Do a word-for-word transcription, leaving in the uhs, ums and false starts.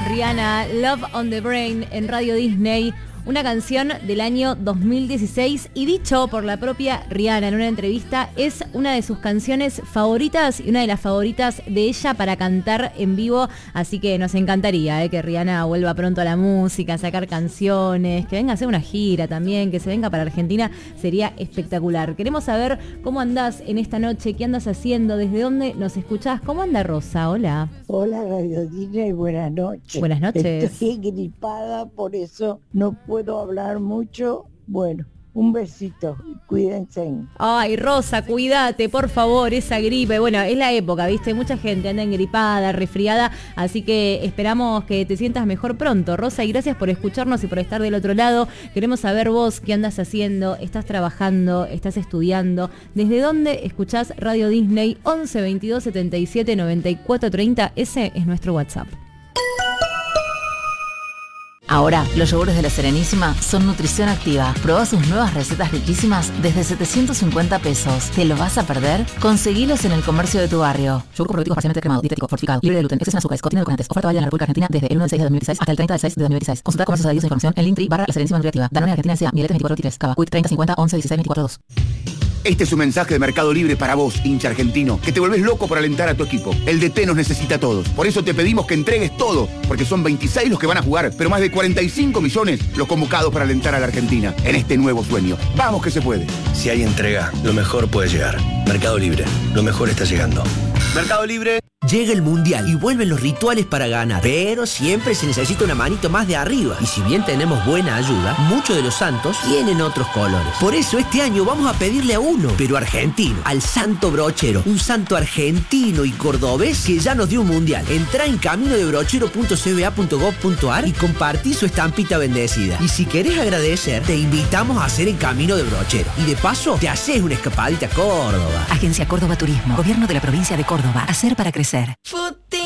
Rihanna, Love on the Brain en Radio Disney, una canción del año dos mil dieciséis y dicho por la propia Rihanna en una entrevista, es una de sus canciones favoritas y una de las favoritas de ella para cantar en vivo, así que nos encantaría eh, que Rihanna vuelva pronto a la música, a sacar canciones, que venga a hacer una gira también, que se venga para Argentina, sería espectacular. Queremos saber cómo andás en esta noche, qué andas haciendo, desde dónde nos escuchás. ¿Cómo anda Rosa? Hola. Hola Radio Disney, buenas noches. Buenas noches. Estoy gripada, por eso no puedo hablar mucho. Bueno, un besito, cuídense. Ay, Rosa, cuídate, por favor, esa gripe. Bueno, es la época, ¿viste? Mucha gente anda engripada, resfriada, así que esperamos que te sientas mejor pronto. Rosa, y gracias por escucharnos y por estar del otro lado. Queremos saber vos qué andas haciendo, estás trabajando, estás estudiando. ¿Desde dónde escuchás Radio Disney? once veintidós setenta y siete noventa y cuatro treinta, ese es nuestro WhatsApp. Ahora, los yogures de La Serenísima son nutrición activa. Probá sus nuevas recetas riquísimas desde setecientos cincuenta pesos. ¿Te lo vas a perder? Conseguilos en el comercio de tu barrio. Yogur probiótico parcialmente cremado, dietético, fortificado, libre de gluten, exceso en azúcares, contiene edulcorantes. Oferta válida en la República Argentina desde el uno del seis de dos mil dieciséis hasta el treinta del seis de dos mil dieciséis. Consulta comercios adheridos a información en Linktree barra La Serenísima Nutriactiva. Danone Argentina S A, Mieletes veinticuatro veintitrés, Cava, Quick treinta cincuenta once dieciséis veinticuatro dos. Este es un mensaje de Mercado Libre para vos, hincha argentino, que te volvés loco por alentar a tu equipo. El D T nos necesita a todos. Por eso te pedimos que entregues todo, porque son veintiséis los que van a jugar, pero más de cuarenta y cinco millones los convocados para alentar a la Argentina en este nuevo sueño. ¡Vamos que se puede! Si hay entrega, lo mejor puede llegar. Mercado Libre, lo mejor está llegando. Mercado Libre. Llega el Mundial y vuelven los rituales para ganar, pero siempre se necesita una manito más de arriba. Y si bien tenemos buena ayuda, muchos de los santos tienen otros colores. Por eso este año vamos a pedirle a uno, pero argentino, al Santo Brochero, un santo argentino y cordobés que ya nos dio un Mundial. Entrá en camino de brochero punto c b a punto gov punto a r y compartí su estampita bendecida. Y si querés agradecer, te invitamos a hacer el Camino de Brochero. Y de paso, te haces una escapadita a Córdoba. Agencia Córdoba Turismo, Gobierno de la Provincia de Córdoba. Hacer para crecer. Footing.